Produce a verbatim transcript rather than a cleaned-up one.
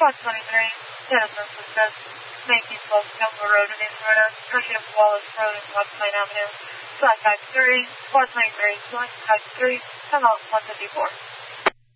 Quad twenty-three, San Francisco, nineteen twelve Jungle Road in Florida, junction of Wallace Road and West Plain Avenue, flat five three, Quad twenty-three, flat five three, come out one fifty-four.